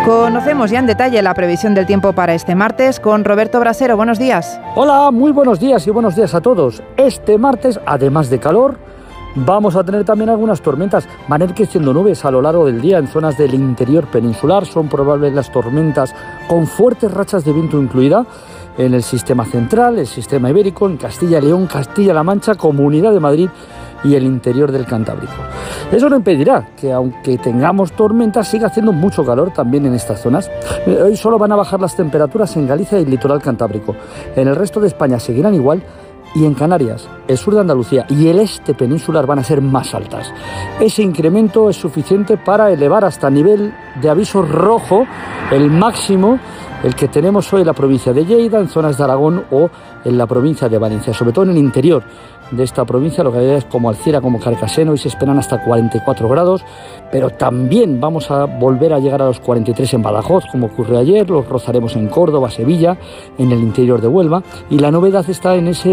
Conocemos ya en detalle la previsión del tiempo para este martes con Roberto Brasero. Buenos días. Hola, muy buenos días y buenos días a todos. Este martes, además de calor, vamos a tener también algunas tormentas. Van a ir creciendo nubes a lo largo del día en zonas del interior peninsular. Son probables las tormentas con fuertes rachas de viento incluida en el sistema central, el sistema ibérico, en Castilla y León, Castilla-La Mancha, Comunidad de Madrid y el interior del Cantábrico. Eso no impedirá que, aunque tengamos tormentas, siga haciendo mucho calor también en estas zonas. Hoy solo van a bajar las temperaturas en Galicia y el litoral cantábrico. En el resto de España seguirán igual, y en Canarias, el sur de Andalucía y el este peninsular van a ser más altas. Ese incremento es suficiente para elevar hasta nivel de aviso rojo el máximo, el que tenemos hoy en la provincia de Lleida, en zonas de Aragón o en la provincia de Valencia, sobre todo en el interior de esta provincia, localidades como Alcira, como Carcaseno, y se esperan hasta 44 grados, pero también vamos a volver a llegar a los 43 en Badajoz, como ocurrió ayer, los rozaremos en Córdoba, Sevilla, en el interior de Huelva, y la novedad está en ese